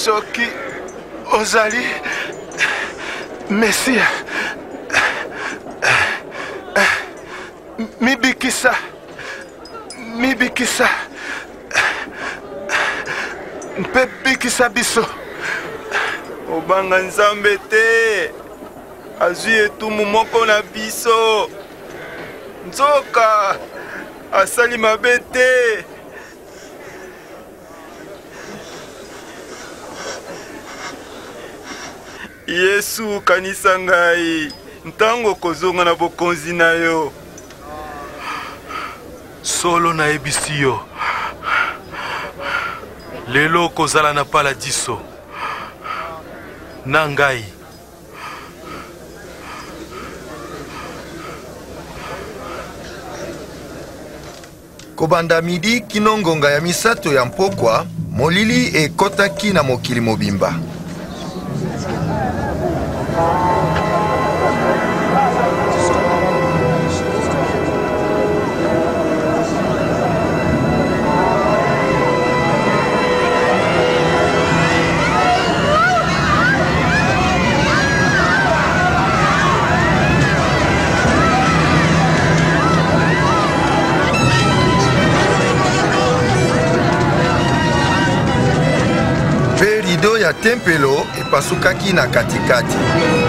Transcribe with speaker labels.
Speaker 1: soki ozali Mesia, mibikisa mpe bikisa biso.
Speaker 2: Obanga Nzambe te, azwi etumu moko na biso. Nzoka asali mabe te. Yesu kanisa ngai, ntango kozonga na bokonzi na yo.
Speaker 1: Solo na ebisi yo, lelo kozala na paladiso na ngai.
Speaker 3: Kobanda midi kino ngonga ya misato ya mpokwa, molili ekotaki na mokili mobimba. Rido ya tempelo epasukaki na katikati.